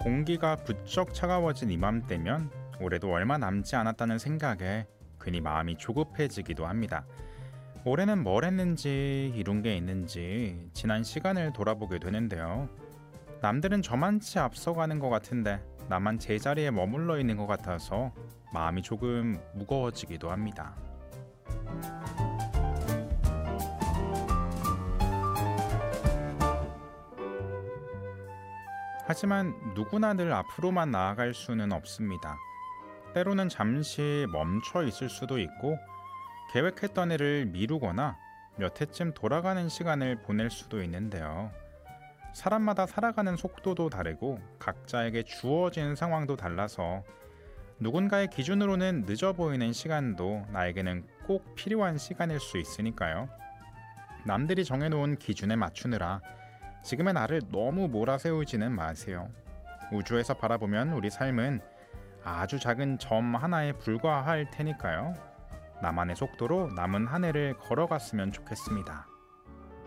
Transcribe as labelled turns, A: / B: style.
A: 공기가 부쩍 차가워진 이맘때면 올해도 얼마 남지 않았다는 생각에 괜히 마음이 조급해지기도 합니다. 올해는 뭘 했는지, 이룬 게 있는지 지난 시간을 돌아보게 되는데요. 남들은 저만치 앞서가는 것 같은데 나만 제자리에 머물러 있는 것 같아서 마음이 조금 무거워지기도 합니다. 하지만 누구나 늘 앞으로만 나아갈 수는 없습니다. 때로는 잠시 멈춰 있을 수도 있고 계획했던 일을 미루거나 몇 해쯤 돌아가는 시간을 보낼 수도 있는데요. 사람마다 살아가는 속도도 다르고 각자에게 주어진 상황도 달라서 누군가의 기준으로는 늦어 보이는 시간도 나에게는 꼭 필요한 시간일 수 있으니까요. 남들이 정해놓은 기준에 맞추느라 지금의 나를 너무 몰아세우지는 마세요. 우주에서 바라보면 우리 삶은 아주 작은 점 하나에 불과할 테니까요. 나만의 속도로 남은 한 해를 걸어갔으면 좋겠습니다.